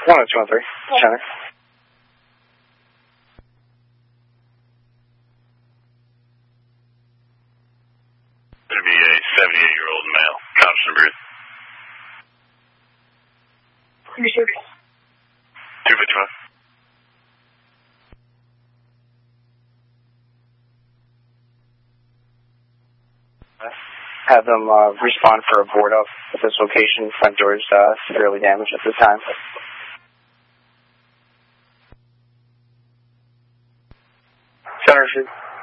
10213, center. Going to be a 78-year-old male. Thompson Booth. 251. Have them respond for a board up at this location. Front door is severely damaged at this time. Center.